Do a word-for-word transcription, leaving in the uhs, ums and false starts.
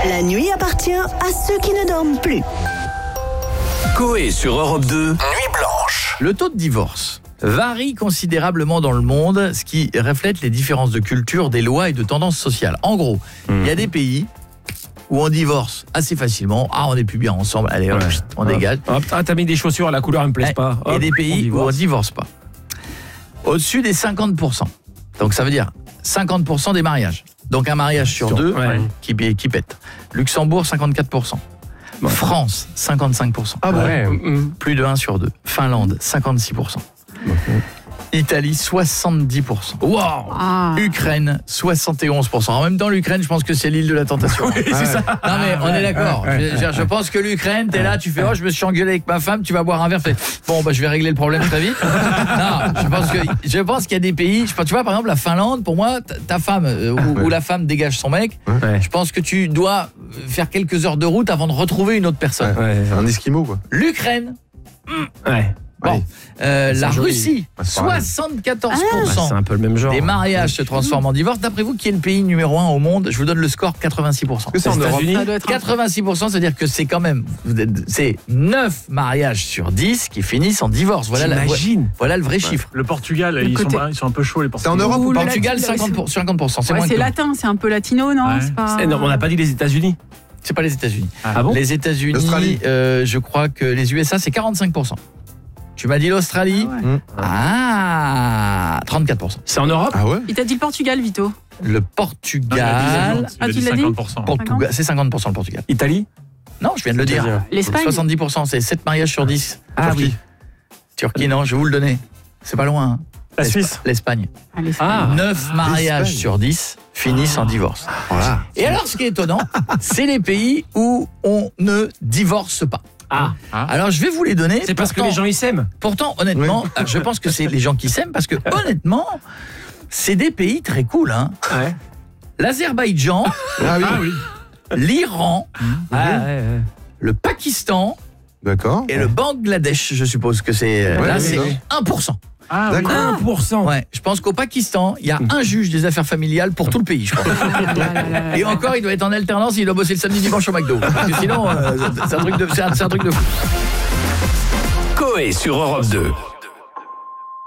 La nuit appartient à ceux qui ne dorment plus. Coé sur Europe deux, Nuit Blanche. Le taux de divorce varie considérablement dans le monde, ce qui reflète les différences de culture, des lois et de tendances sociales. En gros, il mmh. y a des pays où on divorce assez facilement. Ah, on n'est plus bien ensemble. Allez, hop, ouais. on hop. dégage. Hop, ah, t'as mis des chaussures, la couleur ne me plaît ouais. pas. Hop, et des pays on où on ne divorce pas. Au-dessus des cinquante pour cent. Donc ça veut dire cinquante pour cent des mariages. Donc un mariage sur, sur deux ouais. qui, qui pète. Luxembourg, cinquante-quatre pour cent. Ouais. France, cinquante-cinq pour cent. Ah ouais. Plus de un sur deux. Finlande, cinquante-six pour cent. Okay. Italie, soixante-dix pour cent. Wow. Ah. Ukraine, soixante et onze pour cent. En même temps, l'Ukraine, je pense que c'est l'île de la tentation. Oui, c'est ça. Non mais on est d'accord. Je, je, je pense que l'Ukraine, t'es là, tu fais oh, je me suis engueulé avec ma femme, tu vas boire un verre, fais bon bah je vais régler le problème très vite. Non, je pense que je pense qu'il y a des pays, je pense, tu vois par exemple la Finlande, pour moi ta femme euh, ou, ouais. ou la femme dégage son mec, ouais. je pense que tu dois faire quelques heures de route avant de retrouver une autre personne. Ouais, ouais, un esquimau quoi. L'Ukraine. Ouais. Bon, euh, la joli. Russie, soixante-quatorze pour cent ah, c'est un peu le même genre. des mariages se transforment en divorce. D'après vous, qui est le pays numéro un au monde? Je vous donne le score, quatre-vingt-six pour cent. Que c'est en Europe. quatre-vingt-six pour cent, c'est-à-dire que c'est quand même, c'est neuf mariages sur dix qui finissent en divorce. Voilà, la, voilà le vrai ouais. chiffre. Le Portugal, le ils, côté... sont, ils sont un peu chauds les Portugais. C'est en Europe ou le Portugal, cinquante pour cent, cinquante pour cent. C'est, ouais, moins c'est que latin, c'est un peu latino, non, ouais. c'est pas... c'est, non, on n'a pas dit les États-Unis. C'est pas les États-Unis. Ah, ah bon? Les États-Unis, euh, je crois que les U S A, c'est quarante-cinq pour cent. Tu m'as dit l'Australie? Ah, ouais. ah trente-quatre pour cent. C'est en Europe? Ah ouais. Il t'a dit le Portugal, Vito? Le Portugal. Ah, tu l'as dit? Portugal, c'est cinquante pour cent le Portugal. Italie? Non, je viens de le dire. L'Espagne? soixante-dix pour cent, c'est sept mariages sur dix. Ah Turquie. oui. Turquie, non, je vais vous le donner. C'est pas loin. Hein. La Suisse? L'Espagne. Ah, l'Espagne. Ah, neuf ah, mariages l'Espagne. Sur dix finissent ah. en divorce. Voilà. Et alors, ce qui est étonnant, c'est les pays où on ne divorce pas. Ah. Alors je vais vous les donner. C'est parce pourtant, que les gens ils s'aiment. Pourtant honnêtement, oui. je pense que c'est les gens qui s'aiment parce que honnêtement, c'est des pays très cool hein. Ouais. L'Azerbaïdjan, ah oui. Ah oui. l'Iran, mmh. ah, ouais, ouais. le Pakistan, d'accord. Et ouais. le Bangladesh, je suppose que c'est ouais, là oui, c'est oui. un pour cent. Ah, d'accord. Oui. un pour cent. Ouais, je pense qu'au Pakistan, il y a un juge des affaires familiales pour tout le pays, je pense. Et encore, il doit être en alternance, il doit bosser le samedi dimanche au McDo. Parce que sinon, euh, c'est un truc de c'est un, c'est un truc de fou. Coé sur Europe deux.